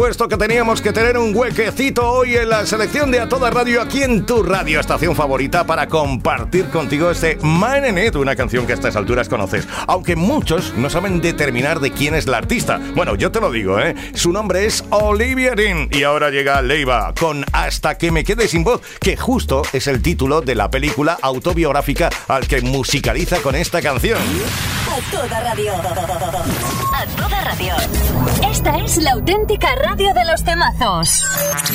Puesto que teníamos que tener un huequecito hoy en la selección de A Toda Radio, aquí en tu radio estación favorita, para compartir contigo este Manenet, una canción que a estas alturas conoces, aunque muchos no saben determinar de quién es la artista. Bueno, yo te lo digo, su nombre es Olivia Dean, y ahora llega Leiva con Hasta que me quede sin voz, que justo es el título de la película autobiográfica al que musicaliza con esta canción. A Toda Radio. A Toda Radio. Esta es la auténtica radio de los temazos.